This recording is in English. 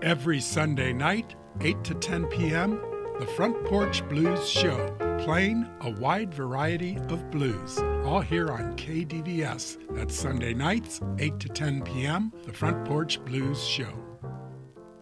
Every Sunday night, 8 to 10 p.m., the Front Porch Blues Show, playing a wide variety of blues, all here on KDVS. That's Sunday nights, 8 to 10 p.m., the Front Porch Blues Show.